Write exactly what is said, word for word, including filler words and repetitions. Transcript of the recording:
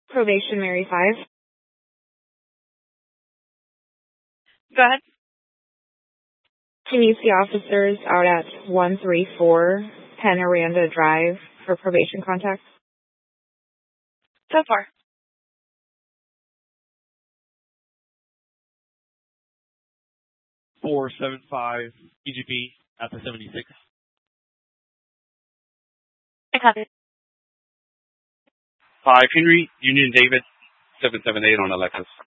Probation Mary five. Go ahead. Can you see officers out at one three four Pen Aranda Drive for probation contacts? So far. four seven five E G P at the seventy-six. I copy. Five Henry Union David seven seven eight on Alexis.